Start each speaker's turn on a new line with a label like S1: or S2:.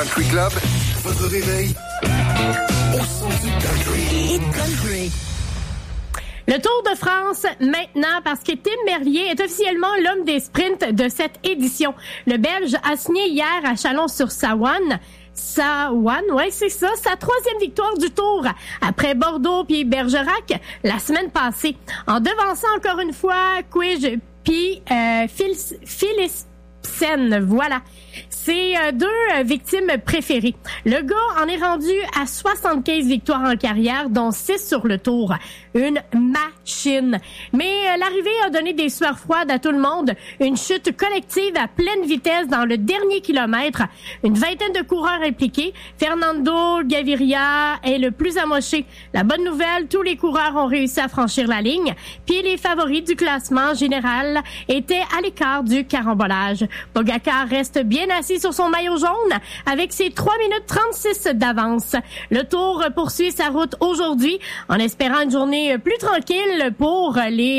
S1: Country Club, votre réveil au son du country.
S2: Le Tour de France maintenant parce que Tim Merlier est officiellement l'homme des sprints de cette édition. Le Belge a signé hier à Chalon-sur-Saône. Ouais, c'est ça, sa troisième victoire du Tour après Bordeaux puis Bergerac la semaine passée. En devançant encore une fois Quige puis Philipsen, voilà. C'est deux victimes préférées. Le gars en est rendu à 75 victoires en carrière, dont 6 sur le Tour. Une machine. Mais l'arrivée a donné des sueurs froides à tout le monde. Une chute collective à pleine vitesse dans le dernier kilomètre. Une vingtaine de coureurs impliqués. Fernando Gaviria est le plus amoché. La bonne nouvelle, tous les coureurs ont réussi à franchir la ligne. Puis les favoris du classement général étaient à l'écart du carambolage. Pogacar reste bien assis sur son maillot jaune avec ses 3 minutes 36 d'avance. Le Tour poursuit sa route aujourd'hui en espérant une journée plus tranquille pour les